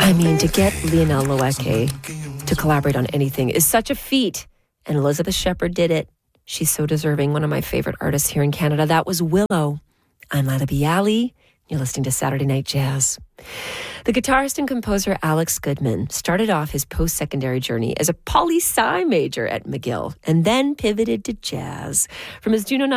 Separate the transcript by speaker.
Speaker 1: I mean, to get Lionel Loeke to collaborate on anything is such a feat. And Elizabeth Shepherd did it. She's so deserving. One of my favorite artists here in Canada. That was Willow. I'm Lila Bialy. You're listening to Saturday Night Jazz. The guitarist and composer Alex Goodman started off his post-secondary journey as a poli-sci major at McGill and then pivoted to jazz. From his Juno